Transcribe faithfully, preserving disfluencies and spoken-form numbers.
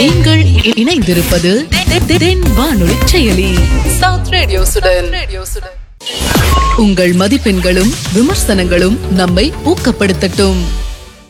நீங்கள் இணைந்திருப்பது தென் வானொலி செயலி சவுத் ரேடியோ சுடன். உங்கள் மதிப்பெண்களும் விமர்சனங்களும் நம்மை ஊக்கப்படுத்தட்டும்.